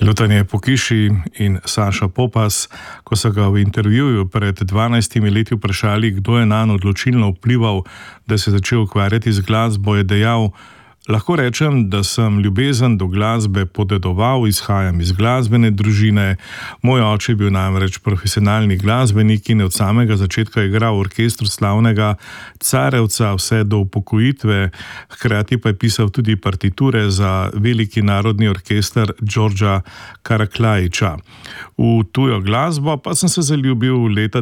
Lutanje po kiši in Saša Popas, ko so ga v intervjuju pred 12 leti vprašali, kdo je nanj odločilno vplival, da se je začel ukvarjati z glasbo, je dejal: "Lahko rečem, da sem ljubezen do glasbe podedoval, izhajam iz glasbene družine. Moj oče je bil namreč profesionalni glasbenik in je od samega začetka igral v orkestru slavnega Carevca vse do upokojitve, hkrati pa je pisal tudi partiture za veliki narodni orkester Đorđa Karaklajića. V tujo glasbo pa sem se zaljubil leta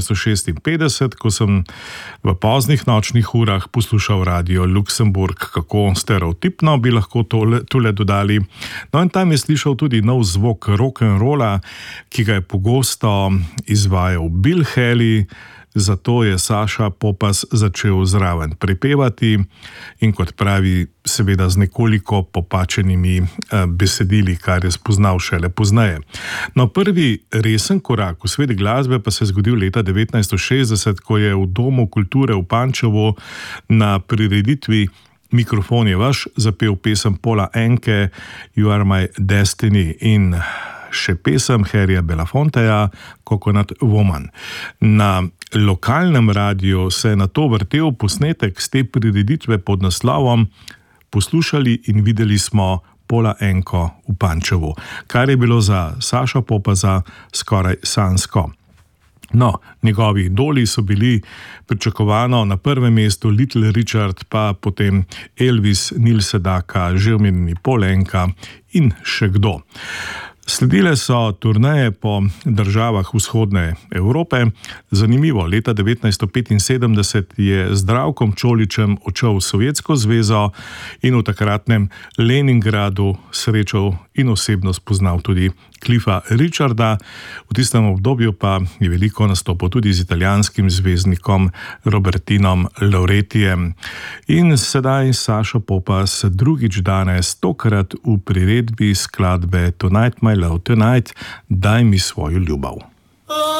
1956, ko sem v poznih nočnih urah poslušal radio Luksemburg." Kako stereotipno bi lahko tole dodali. No, in tam je slišal tudi nov zvok rock'n'rolla, ki ga je pogosto izvajal Bill Haley, zato je Saša Popas začel zraven prepevati in, kot pravi, seveda z nekoliko popačenimi besedili, kar je spoznal šele pozneje. No, prvi resen korak v svet glasbe pa se je zgodil leta 1960, ko je v Domu kulture v Pančevu na prireditvi Mikrofon je vaš zapel pesem Paula Anke You Are My Destiny in še pesem Harryja Belafonteja Coconut Woman. Na lokalnem radiju se je nato vrtel posnetek z te prireditve pod naslovom Poslušali in videli smo Paula Anko v Pančevu, kar je bilo za Saša Popasa skoraj sanjsko. No, njegovi idoli so bili pričakovano na prvem mestu Little Richard, pa potem Elvis, Neil Sedaka, že omenjeni Paul Anka in še kdo. Sledile so turneje po državah vzhodne Evrope. Zanimivo, leta 1975 je z Zdravkom Čoličem odšel v Sovjetsko zvezo in v takratnem Leningradu srečal in osebno spoznal tudi Cliffa Richarda. V tistem obdobju pa je veliko nastopil tudi z italijanskim zvezdnikom Robertinom Lauretijem. In sedaj Saša Popas drugič danes, tokrat v priredbi skladbe Tonight My Love Tonight, Daj mi svojo ljubav.